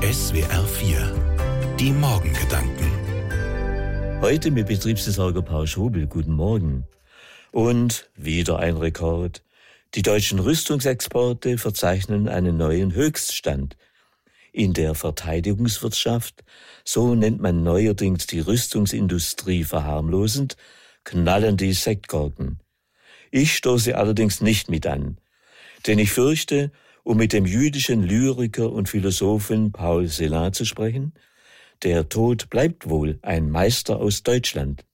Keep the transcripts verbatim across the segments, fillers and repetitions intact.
S W R vier. Die Morgengedanken. Heute mit Betriebsversorger Paul Schobel. Guten Morgen. Und wieder ein Rekord. Die deutschen Rüstungsexporte verzeichnen einen neuen Höchststand. In der Verteidigungswirtschaft, so nennt man neuerdings die Rüstungsindustrie verharmlosend, knallen die Sektkorken. Ich stoße allerdings nicht mit an, denn ich fürchte, um mit dem jüdischen Lyriker und Philosophen Paul Celan zu sprechen, der Tod bleibt wohl ein Meister aus Deutschland.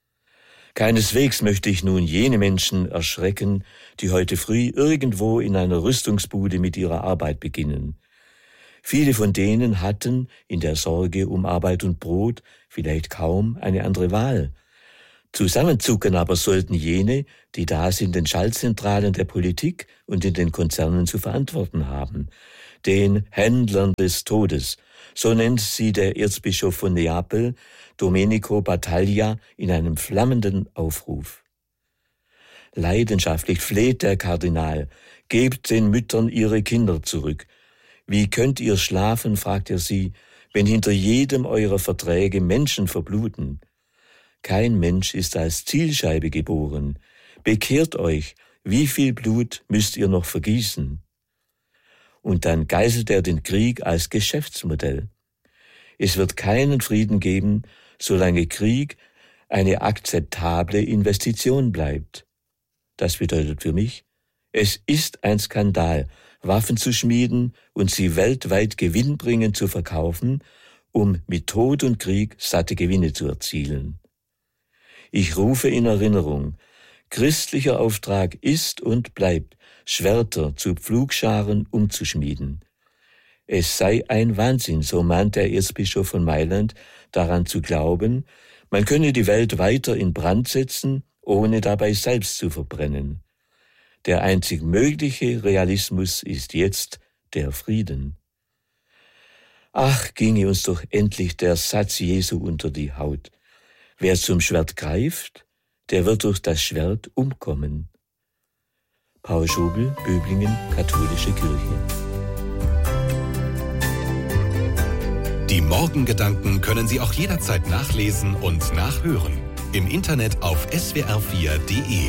Keineswegs möchte ich nun jene Menschen erschrecken, die heute früh irgendwo in einer Rüstungsbude mit ihrer Arbeit beginnen. Viele von denen hatten in der Sorge um Arbeit und Brot vielleicht kaum eine andere Wahl. Zusammenzucken aber sollten jene, die das in den Schaltzentralen der Politik und in den Konzernen zu verantworten haben, den Händlern des Todes, so nennt sie der Erzbischof von Neapel, Domenico Battaglia, in einem flammenden Aufruf. Leidenschaftlich fleht der Kardinal, gebt den Müttern ihre Kinder zurück. Wie könnt ihr schlafen, fragt er sie, wenn hinter jedem eurer Verträge Menschen verbluten? Kein Mensch ist als Zielscheibe geboren. Bekehrt euch, wie viel Blut müsst ihr noch vergießen? Und dann geißelt er den Krieg als Geschäftsmodell. Es wird keinen Frieden geben, solange Krieg eine akzeptable Investition bleibt. Das bedeutet für mich, es ist ein Skandal, Waffen zu schmieden und sie weltweit gewinnbringend zu verkaufen, um mit Tod und Krieg satte Gewinne zu erzielen. Ich rufe in Erinnerung, christlicher Auftrag ist und bleibt, Schwerter zu Pflugscharen umzuschmieden. Es sei ein Wahnsinn, so mahnt der Erzbischof von Mailand, daran zu glauben, man könne die Welt weiter in Brand setzen, ohne dabei selbst zu verbrennen. Der einzig mögliche Realismus ist jetzt der Frieden. Ach, ginge uns doch endlich der Satz Jesu unter die Haut. Wer zum Schwert greift, der wird durch das Schwert umkommen. Paul Schobel, Böblingen, Katholische Kirche. Die Morgengedanken können Sie auch jederzeit nachlesen und nachhören. Im Internet auf S W R vier Punkt de.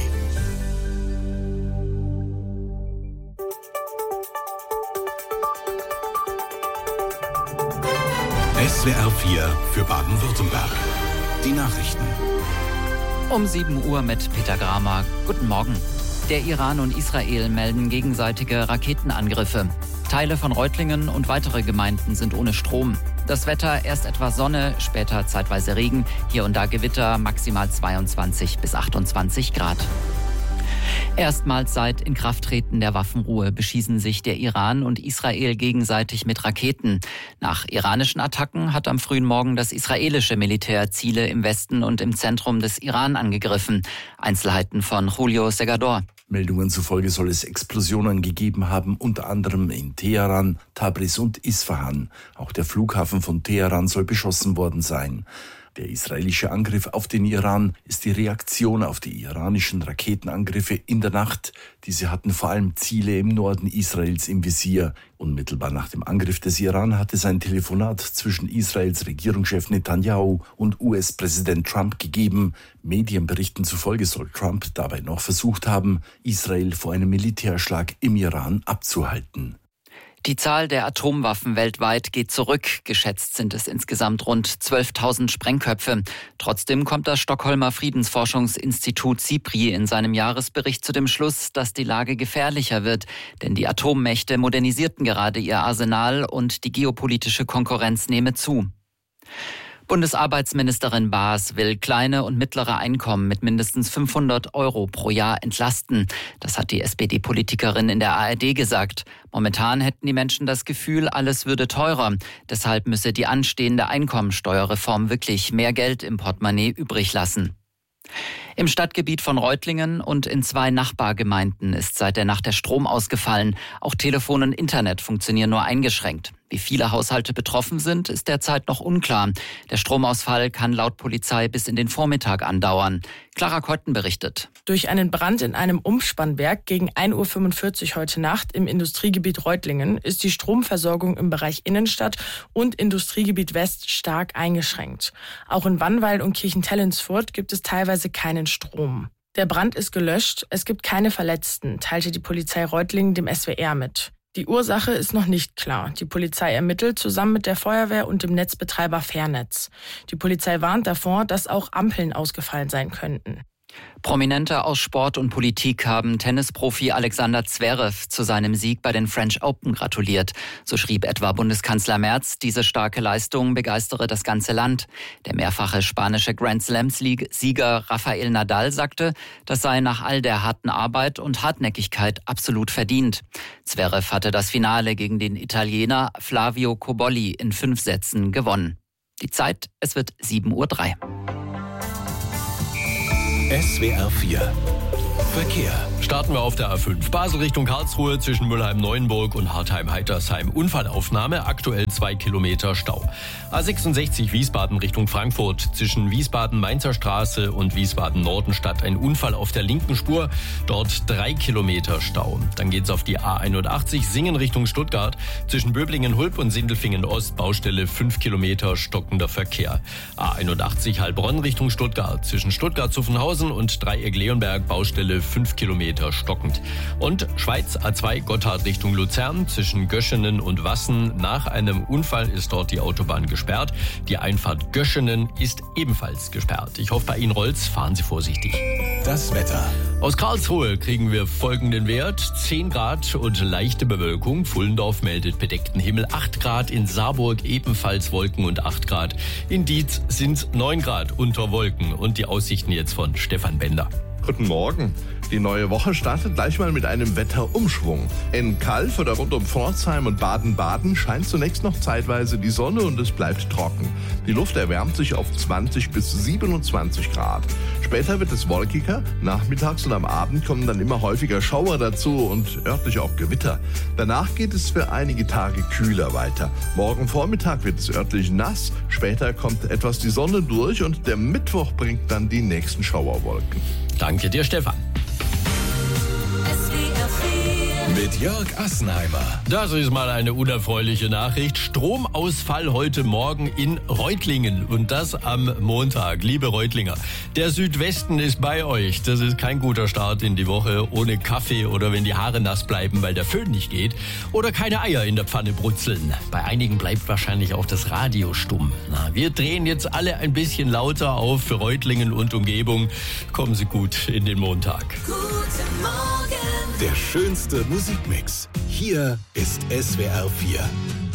S W R vier für Baden-Württemberg. Die Nachrichten. Um sieben Uhr mit Peter Gramer. Guten Morgen. Der Iran und Israel melden gegenseitige Raketenangriffe. Teile von Reutlingen und weitere Gemeinden sind ohne Strom. Das Wetter, erst etwas Sonne, später zeitweise Regen, hier und da Gewitter, maximal zweiundzwanzig bis achtundzwanzig Grad. Erstmals seit Inkrafttreten der Waffenruhe beschießen sich der Iran und Israel gegenseitig mit Raketen. Nach iranischen Attacken hat am frühen Morgen das israelische Militär Ziele im Westen und im Zentrum des Iran angegriffen. Einzelheiten von Julio Segador. Meldungen zufolge soll es Explosionen gegeben haben, unter anderem in Teheran, Tabriz und Isfahan. Auch der Flughafen von Teheran soll beschossen worden sein. Der israelische Angriff auf den Iran ist die Reaktion auf die iranischen Raketenangriffe in der Nacht. Diese hatten vor allem Ziele im Norden Israels im Visier. Unmittelbar nach dem Angriff des Iran hat es ein Telefonat zwischen Israels Regierungschef Netanyahu und U S-Präsident Trump gegeben. Medienberichten zufolge soll Trump dabei noch versucht haben, Israel vor einem Militärschlag im Iran abzuhalten. Die Zahl der Atomwaffen weltweit geht zurück. Geschätzt sind es insgesamt rund zwölftausend Sprengköpfe. Trotzdem kommt das Stockholmer Friedensforschungsinstitut SIPRI in seinem Jahresbericht zu dem Schluss, dass die Lage gefährlicher wird. Denn die Atommächte modernisierten gerade ihr Arsenal und die geopolitische Konkurrenz nehme zu. Bundesarbeitsministerin Baas will kleine und mittlere Einkommen mit mindestens fünfhundert Euro pro Jahr entlasten. Das hat die S P D-Politikerin in der A R D gesagt. Momentan hätten die Menschen das Gefühl, alles würde teurer. Deshalb müsse die anstehende Einkommensteuerreform wirklich mehr Geld im Portemonnaie übrig lassen. Im Stadtgebiet von Reutlingen und in zwei Nachbargemeinden ist seit der Nacht der Strom ausgefallen. Auch Telefon und Internet funktionieren nur eingeschränkt. Wie viele Haushalte betroffen sind, ist derzeit noch unklar. Der Stromausfall kann laut Polizei bis in den Vormittag andauern. Clara Keuten berichtet. Durch einen Brand in einem Umspannwerk gegen ein Uhr fünfundvierzig heute Nacht im Industriegebiet Reutlingen ist die Stromversorgung im Bereich Innenstadt und Industriegebiet West stark eingeschränkt. Auch in Bannweill und Kirchentellensfurt gibt es teilweise keinen Strom. Der Brand ist gelöscht, es gibt keine Verletzten, teilte die Polizei Reutlingen dem S W R mit. Die Ursache ist noch nicht klar. Die Polizei ermittelt zusammen mit der Feuerwehr und dem Netzbetreiber Fairnetz. Die Polizei warnt davor, dass auch Ampeln ausgefallen sein könnten. Prominente aus Sport und Politik haben Tennisprofi Alexander Zverev zu seinem Sieg bei den French Open gratuliert. So schrieb etwa Bundeskanzler Merz, diese starke Leistung begeistere das ganze Land. Der mehrfache spanische Grand-Slams-Sieger Rafael Nadal sagte, das sei nach all der harten Arbeit und Hartnäckigkeit absolut verdient. Zverev hatte das Finale gegen den Italiener Flavio Cobolli in fünf Sätzen gewonnen. Die Zeit, es wird sieben Uhr drei. S W R vier Verkehr. Starten wir auf der A fünf. Basel Richtung Karlsruhe zwischen Mülheim-Neuenburg und Hartheim-Heitersheim. Unfallaufnahme, aktuell zwei Kilometer Stau. A sechsundsechzig Wiesbaden Richtung Frankfurt zwischen Wiesbaden-Mainzer Straße und Wiesbaden-Nordenstadt. Ein Unfall auf der linken Spur, dort drei Kilometer Stau. Dann geht's auf die A einundachtzig Singen Richtung Stuttgart zwischen Böblingen-Hulp und Sindelfingen-Ost. Baustelle fünf Kilometer stockender Verkehr. A einundachtzig Heilbronn Richtung Stuttgart zwischen Stuttgart-Zuffenhausen und Dreieck-Leonberg. Baustelle fünf Kilometer stockend. Und Schweiz A zwei Gotthard Richtung Luzern zwischen Göschenen und Wassen. Nach einem Unfall ist dort die Autobahn gesperrt. Die Einfahrt Göschenen ist ebenfalls gesperrt. Ich hoffe, bei Ihnen rollt's. Fahren Sie vorsichtig. Das Wetter. Aus Karlsruhe kriegen wir folgenden Wert. zehn Grad und leichte Bewölkung. Pfullendorf meldet bedeckten Himmel. acht Grad in Saarburg, ebenfalls Wolken und acht Grad. In Dietz sind neun Grad unter Wolken. Und die Aussichten jetzt von Stefan Bender. Guten Morgen. Die neue Woche startet gleich mal mit einem Wetterumschwung. In Calw oder rund um Pforzheim und Baden-Baden scheint zunächst noch zeitweise die Sonne und es bleibt trocken. Die Luft erwärmt sich auf zwanzig bis siebenundzwanzig Grad. Später wird es wolkiger, nachmittags und am Abend kommen dann immer häufiger Schauer dazu und örtlich auch Gewitter. Danach geht es für einige Tage kühler weiter. Morgen Vormittag wird es örtlich nass, später kommt etwas die Sonne durch und der Mittwoch bringt dann die nächsten Schauerwolken. Danke dir, Stefan. Mit Jörg Assenheimer. Das ist mal eine unerfreuliche Nachricht. Stromausfall heute Morgen in Reutlingen und das am Montag. Liebe Reutlinger, der Südwesten ist bei euch. Das ist kein guter Start in die Woche ohne Kaffee oder wenn die Haare nass bleiben, weil der Föhn nicht geht oder keine Eier in der Pfanne brutzeln. Bei einigen bleibt wahrscheinlich auch das Radio stumm. Na, wir drehen jetzt alle ein bisschen lauter auf für Reutlingen und Umgebung. Kommen Sie gut in den Montag. Guten Morgen. Der schönste Musikmix. Hier ist S W R vier.